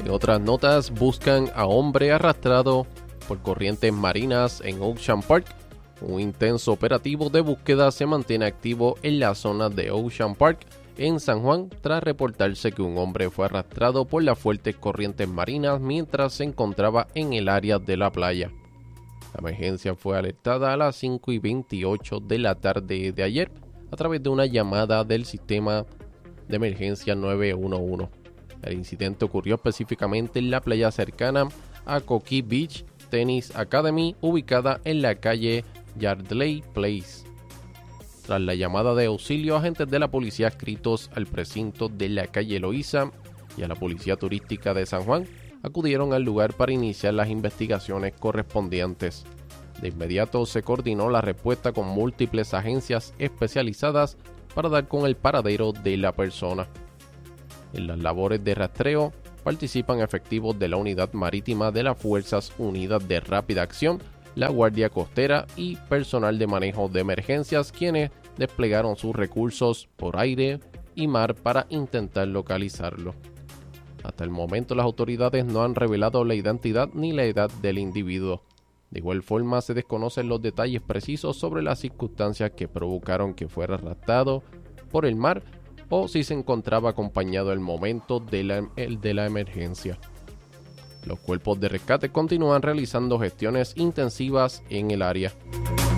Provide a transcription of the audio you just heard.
En otras notas, buscan a hombre arrastrado por corrientes marinas en Ocean Park. Un intenso operativo de búsqueda se mantiene activo en la zona de Ocean Park, en San Juan, tras reportarse que un hombre fue arrastrado por las fuertes corrientes marinas mientras se encontraba en el área de la playa. La emergencia fue alertada a las 5:28 de la tarde de ayer a través de una llamada del sistema de emergencia 911. El incidente ocurrió específicamente en la playa cercana a Coquí Beach Tennis Academy, ubicada en la calle Yardley Place. Tras la llamada de auxilio, agentes de la policía adscritos al precinto de la calle Eloísa y a la Policía Turística de San Juan acudieron al lugar para iniciar las investigaciones correspondientes. De inmediato se coordinó la respuesta con múltiples agencias especializadas para dar con el paradero de la persona. En las labores de rastreo participan efectivos de la Unidad Marítima de las Fuerzas Unidas de Rápida Acción, la Guardia Costera y personal de manejo de emergencias, quienes desplegaron sus recursos por aire y mar para intentar localizarlo. Hasta el momento las autoridades no han revelado la identidad ni la edad del individuo. De igual forma se desconocen los detalles precisos sobre las circunstancias que provocaron que fuera arrastrado por el mar o si se encontraba acompañado el momento de la emergencia. Los cuerpos de rescate continúan realizando gestiones intensivas en el área.